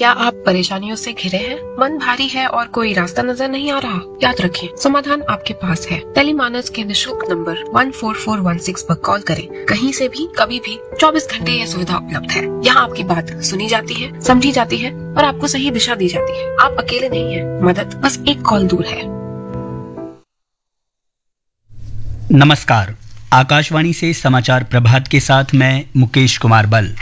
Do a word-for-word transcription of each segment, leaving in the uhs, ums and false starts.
क्या आप परेशानियों से घिरे हैं? मन भारी है और कोई रास्ता नजर नहीं आ रहा? याद रखें, समाधान आपके पास है। टेलीमानस के निशुल्क number one four four one six पर कॉल करें। कहीं से भी, कभी भी, चौबीस घंटे ये सुविधा उपलब्ध है। यहाँ आपकी बात सुनी जाती है, समझी जाती है और आपको सही दिशा दी जाती है। आप अकेले नहीं हैं। मदद बस एक कॉल दूर है। नमस्कार, आकाशवाणी से समाचार प्रभात के साथ मैं मुकेश कुमार बल।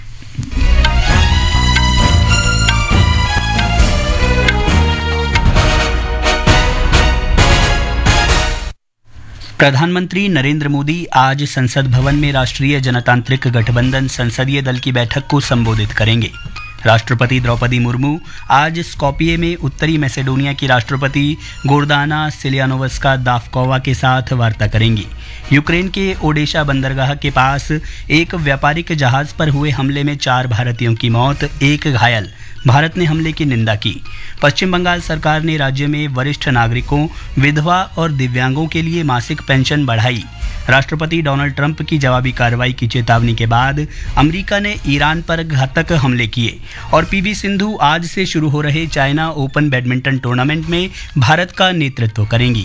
प्रधानमंत्री नरेंद्र मोदी आज संसद भवन में राष्ट्रीय जनतांत्रिक गठबंधन संसदीय दल की बैठक को संबोधित करेंगे। राष्ट्रपति द्रौपदी मुर्मू आज स्कॉपिये में उत्तरी मैसेडोनिया की राष्ट्रपति गोर्दाना सिलियानोवस्का दाफकोवा के साथ वार्ता करेंगी। यूक्रेन के ओडेशा बंदरगाह के पास एक व्यापारिक जहाज पर हुए हमले में चार भारतीयों की मौत, एक घायल। भारत ने हमले की निंदा की। पश्चिम बंगाल सरकार ने राज्य में वरिष्ठ नागरिकों, विधवा और दिव्यांगों के लिए मासिक पेंशन बढ़ाई। राष्ट्रपति डोनाल्ड ट्रंप की जवाबी कार्रवाई की चेतावनी के बाद अमेरिका ने ईरान पर घातक हमले किए। और पीवी सिंधु आज से शुरू हो रहे चाइना ओपन बैडमिंटन टूर्नामेंट में भारत का नेतृत्व करेंगी।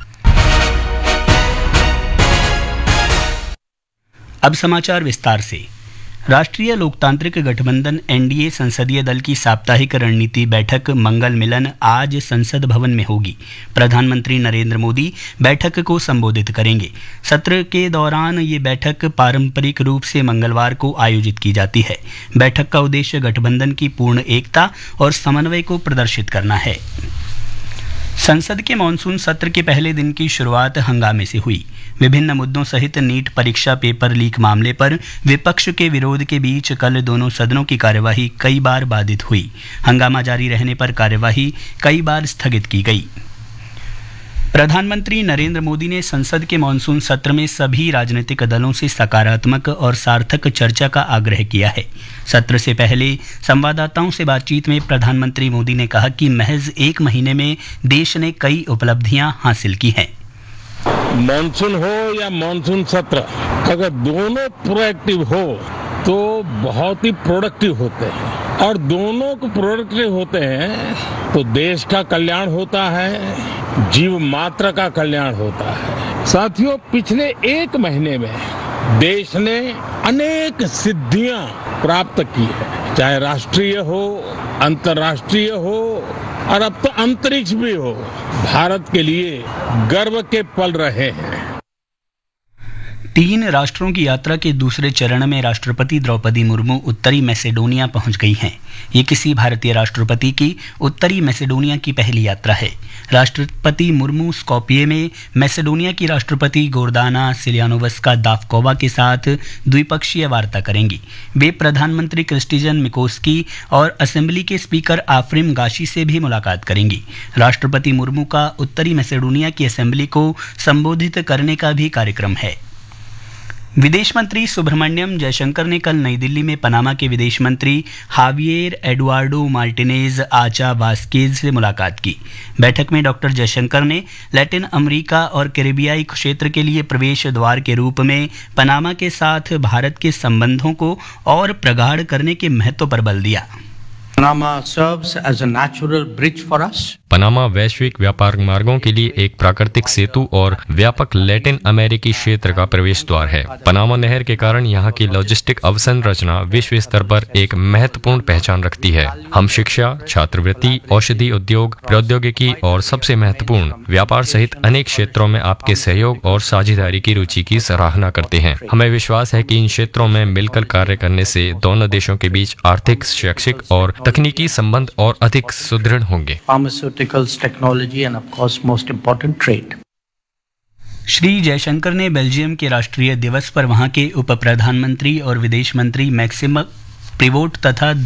अब समाचार विस्तार से। राष्ट्रीय लोकतांत्रिक गठबंधन एनडीए संसदीय दल की साप्ताहिक रणनीति बैठक मंगल मिलन आज संसद भवन में होगी। प्रधानमंत्री नरेंद्र मोदी बैठक को संबोधित करेंगे। सत्र के दौरान ये बैठक पारंपरिक रूप से मंगलवार को आयोजित की जाती है। बैठक का उद्देश्य गठबंधन की पूर्ण एकता और समन्वय को प्रदर्शित करना है। संसद के मानसून सत्र के पहले दिन की शुरुआत हंगामे से हुई। विभिन्न मुद्दों सहित नीट परीक्षा पेपर लीक मामले पर विपक्ष के विरोध के बीच कल दोनों सदनों की कार्यवाही कई बार बाधित हुई। हंगामा जारी रहने पर कार्यवाही कई बार स्थगित की गई। प्रधानमंत्री नरेंद्र मोदी ने संसद के मानसून सत्र में सभी राजनीतिक दलों से सकारात्मक और सार्थक चर्चा का आग्रह किया है। सत्र से पहले संवाददाताओं से बातचीत में प्रधानमंत्री मोदी ने कहा कि महज एक महीने में देश ने कई उपलब्धियां हासिल की हैं। मानसून हो या मानसून सत्र, अगर दोनों प्रोएक्टिव हो तो बहुत ही प्रोडक्टिव होते हैं, और दोनों को प्रोडक्टिव होते हैं तो देश का कल्याण होता है, जीव मात्र का कल्याण होता है। साथियों, पिछले एक महीने में देश ने अनेक सिद्धियां प्राप्त की है, चाहे राष्ट्रीय हो, अंतर्राष्ट्रीय हो और अब तो अंतरिक्ष भी हो। भारत के लिए गर्व के पल रहे हैं। तीन राष्ट्रों की यात्रा के दूसरे चरण में राष्ट्रपति द्रौपदी मुर्मू उत्तरी मैसेडोनिया पहुंच गई हैं। ये किसी भारतीय राष्ट्रपति की उत्तरी मैसेडोनिया की पहली यात्रा है। राष्ट्रपति मुर्मू स्कॉपिये में मैसेडोनिया की राष्ट्रपति गोर्दाना सिलियानोवस्का दाफकोवा के साथ द्विपक्षीय वार्ता करेंगी। वे प्रधानमंत्री क्रिस्टिजन मिकोस्की और असेंबली के स्पीकर आफ्रिम गाशी से भी मुलाकात करेंगी। राष्ट्रपति मुर्मू का उत्तरी मैसेडोनिया की असेंबली को संबोधित करने का भी कार्यक्रम है। विदेश मंत्री सुब्रमण्यम जयशंकर ने कल नई दिल्ली में पनामा के विदेश मंत्री हावियर एडुआर्डो मार्टिनेज आचा वास्केज से मुलाकात की। बैठक में डॉक्टर जयशंकर ने लैटिन अमेरिका और कैरिबियाई क्षेत्र के लिए प्रवेश द्वार के रूप में पनामा के साथ भारत के संबंधों को और प्रगाढ़ करने के महत्व पर बल दिया। Panama serves as a natural bridge for us. Panama वैश्विक व्यापार मार्गों के लिए एक प्राकृतिक सेतु और व्यापक लैटिन अमेरिकी क्षेत्र का प्रवेश द्वार है। पनामा नहर के कारण यहाँ की लॉजिस्टिक अवसंरचना विश्व स्तर पर एक महत्वपूर्ण पहचान रखती है। हम शिक्षा, छात्रवृत्ति, औषधि उद्योग, प्रौद्योगिकी और सबसे महत्वपूर्ण व्यापार सहित अनेक क्षेत्रों में आपके सहयोग और साझेदारी की रुचि की सराहना करते हैं। हमें विश्वास है कि इन क्षेत्रों में मिलकर कार्य करने से दोनों देशों के बीच आर्थिक, शैक्षिक और तकनीकी संबंध और अधिक सुदृढ़ होंगे। Technology end of course most important trade. Shri Jaishankar ने बेल्जियम के राष्ट्रीय दिवस पर वहां के उप प्रधानमंत्री और विदेश मंत्री मैक्सिम प्रिवोट तथा